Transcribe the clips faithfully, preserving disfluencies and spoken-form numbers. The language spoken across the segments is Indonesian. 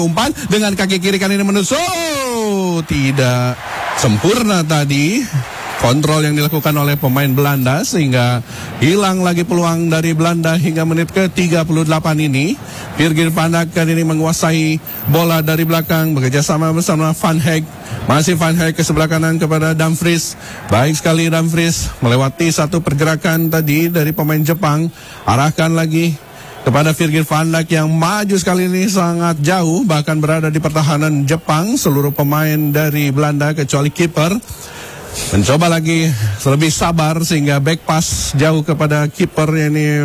umpan dengan kaki kiri kali ini menusuk, oh, tidak sempurna tadi kontrol yang dilakukan oleh pemain Belanda sehingga hilang lagi peluang dari Belanda hingga menit ke tiga puluh delapan ini. Virgil van Dijk kali ini menguasai bola dari belakang bekerja sama bersama Van Hek. Masih Van Hek ke sebelah kanan kepada Dumfries. Baik sekali Dumfries melewati satu pergerakan tadi dari pemain Jepang. Arahkan lagi kepada Virgil van Dijk yang maju sekali ini sangat jauh, bahkan berada di pertahanan Jepang. Seluruh pemain dari Belanda kecuali kiper mencoba lagi lebih sabar sehingga back pass jauh kepada kiper ini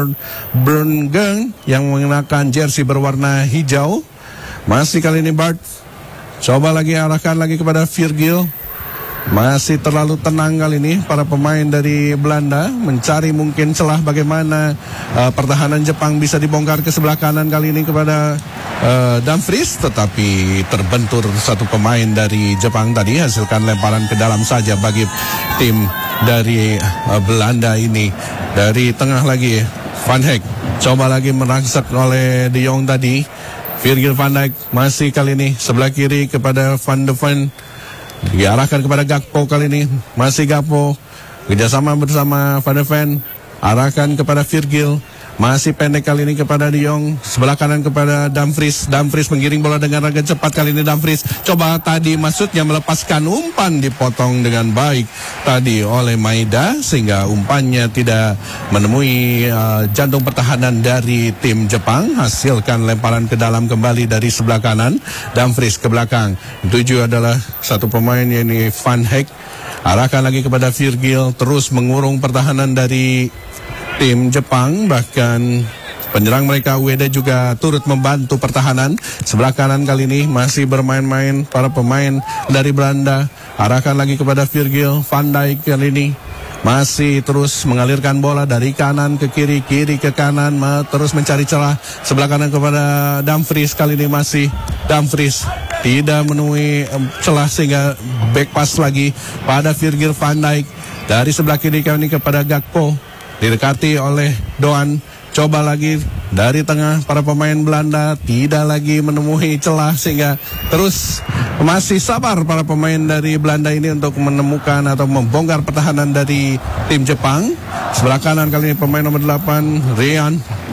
Verbruggen yang mengenakan jersey berwarna hijau. Masih kali ini Bart coba lagi arahkan lagi kepada Virgil. Masih terlalu tenang kali ini para pemain dari Belanda mencari mungkin celah bagaimana uh, pertahanan Jepang bisa dibongkar ke sebelah kanan kali ini kepada uh, Dumfries, tetapi terbentur satu pemain dari Jepang tadi, hasilkan lemparan ke dalam saja bagi tim dari uh, Belanda ini. Dari tengah lagi Van Hek coba lagi merangsak oleh De Jong tadi. Virgil van Dijk masih kali ini sebelah kiri kepada Van de Ven. Diarahkan kepada Gakpo kali ini. Masih Gakpo kerjasama bersama Van de Ven. Arahkan kepada Virgil. Masih pendek kali ini kepada De Jong. Sebelah kanan kepada Dumfries. Dumfries menggiring bola dengan raga cepat kali ini. Dumfries coba tadi maksudnya melepaskan umpan, dipotong dengan baik tadi oleh Maeda sehingga umpannya tidak menemui uh, jantung pertahanan dari tim Jepang. Hasilkan lemparan ke dalam kembali dari sebelah kanan. Dumfries ke belakang. Tujuh adalah satu pemain yakni Van Hek. Arahkan lagi kepada Virgil, terus mengurung pertahanan dari tim Jepang, bahkan penyerang mereka Ueda juga turut membantu pertahanan. Sebelah kanan kali ini masih bermain-main para pemain dari Belanda. Arahkan lagi kepada Virgil van Dijk kali ini masih terus mengalirkan bola dari kanan ke kiri, kiri ke kanan, terus mencari celah. Sebelah kanan kepada Dumfries kali ini masih Dumfries tidak menemui celah sehingga back pass lagi pada Virgil van Dijk. Dari sebelah kiri kali ini kepada Gakpo, didekati oleh Doan. Coba lagi dari tengah para pemain Belanda tidak lagi menemui celah sehingga terus masih sabar para pemain dari Belanda ini untuk menemukan atau membongkar pertahanan dari tim Jepang. Sebelah kanan kali ini pemain nomor delapan Rian.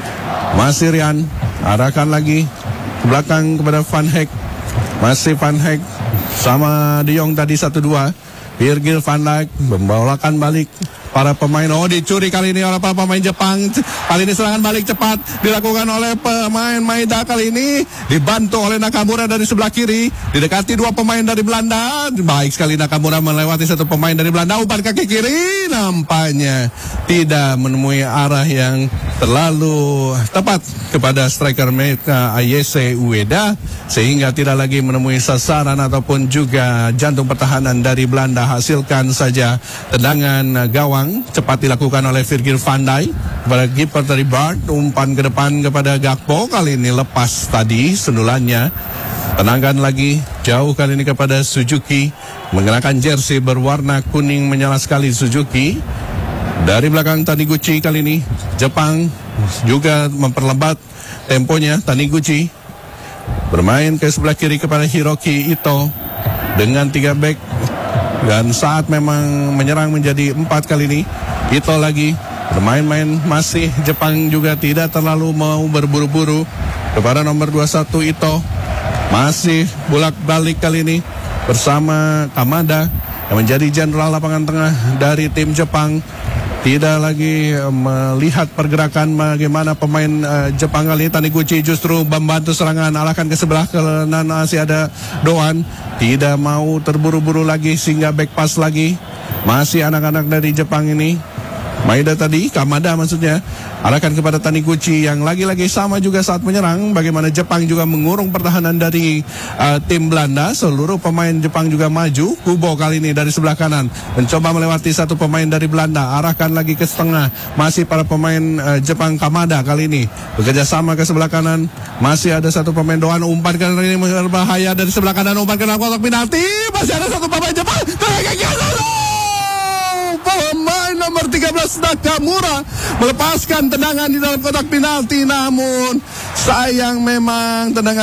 Masih Rian, arahkan lagi ke belakang kepada Van Hek. Masih Van Hek sama De Jong tadi satu dua. Virgil van Dijk membolakan balik para pemain. Oh, dicuri kali ini oleh para pemain Jepang. Kali ini serangan balik cepat dilakukan oleh pemain Maeda. Kali ini dibantu oleh Nakamura dari sebelah kiri. Didekati dua pemain dari Belanda. Baik sekali Nakamura melewati satu pemain dari Belanda. Umpan kaki kiri nampaknya tidak menemui arah yang terlalu tepat kepada striker mereka Ayese Ueda, sehingga tidak lagi menemui sasaran ataupun juga jantung pertahanan dari Belanda. Hasilkan saja tendangan gawang cepat dilakukan oleh Virgil van Dijk kepada kiper dari Bart. Umpan ke depan kepada Gakpo, kali ini lepas tadi sendulannya. Tenangkan lagi jauh kali ini kepada Suzuki, mengenakan jersey berwarna kuning menyala sekali Suzuki. Dari belakang Taniguchi kali ini Jepang juga memperlambat temponya. Taniguchi bermain ke sebelah kiri kepada Hiroki Ito dengan tiga back, dan saat memang menyerang menjadi empat kali ini. Ito lagi bermain-main, masih Jepang juga tidak terlalu mau berburu-buru kepada nomor dua puluh satu Ito. Masih bolak-balik kali ini bersama Kamada yang menjadi jenderal lapangan tengah dari tim Jepang. Tidak lagi melihat pergerakan bagaimana pemain uh, Jepang kali ini. Taniguchi justru membantu serangan, arahkan ke sebelah kanan, masih ada Doan. Tidak mau terburu-buru lagi sehingga back pass lagi. Masih anak-anak dari Jepang ini. Maeda tadi, Kamada maksudnya, arahkan kepada Taniguchi yang lagi-lagi sama juga saat menyerang. Bagaimana Jepang juga mengurung pertahanan dari uh, tim Belanda. Seluruh pemain Jepang juga maju. Kubo kali ini dari sebelah kanan mencoba melewati satu pemain dari Belanda. Arahkan lagi ke setengah. Masih para pemain uh, Jepang. Kamada kali ini bekerja sama ke sebelah kanan. Masih ada satu pemain Doan. Umpan kali ini berbahaya dari sebelah kanan. Umpan ke dalam kotak penalti. Masih ada satu pemain Jepang. Pemain nomor tiga belas Nakamura melepaskan tendangan di dalam kotak penalti, namun sayang memang tendangan